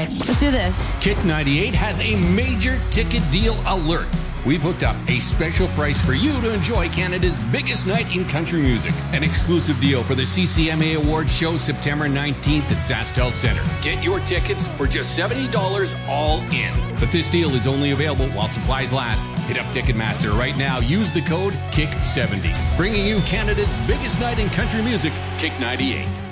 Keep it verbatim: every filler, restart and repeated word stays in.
right, let's do this. Kick ninety-eight has a major ticket deal alert. We've hooked up a special price for you to enjoy Canada's biggest night in country music. An exclusive deal for the C C M A Awards show September nineteenth at SaskTel Centre. Get your tickets for just seventy dollars all in. But this deal is only available while supplies last. Hit up Ticketmaster right now. Use the code Kick seventy. Bringing you Canada's biggest night in country music, Kick ninety-eight.